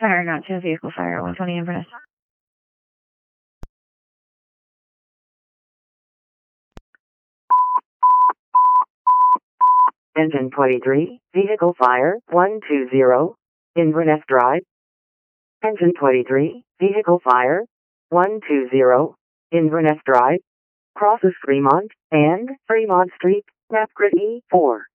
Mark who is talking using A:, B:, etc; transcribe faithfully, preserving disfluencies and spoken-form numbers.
A: Fire not to vehicle fire, one twenty Inverness.
B: Engine twenty-three, vehicle fire, one two zero, Inverness Drive. Engine twenty-three, vehicle fire, one two zero, Inverness Drive. Crosses Fremont and Fremont Street, Napcrit E four.